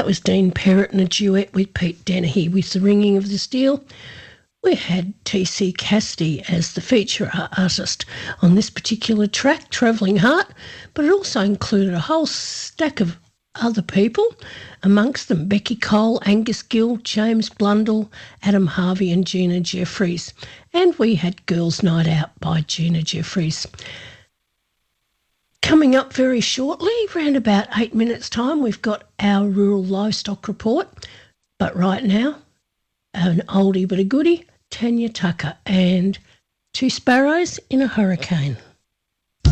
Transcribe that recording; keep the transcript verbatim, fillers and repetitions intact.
That was Dean Perrott and a duet with Pete Dennehy with The Ringing of the Steel. We had T C Cassidy as the feature artist on this particular track, Travelling Heart, but it also included a whole stack of other people, amongst them Becky Cole, Angus Gill, James Blundell, Adam Harvey and Gina Jeffries. And we had Girls' Night Out by Gina Jeffries. Coming up very shortly, around about eight minutes' time, we've got our rural livestock report. But right now, an oldie but a goodie, Tanya Tucker and Two Sparrows in a Hurricane.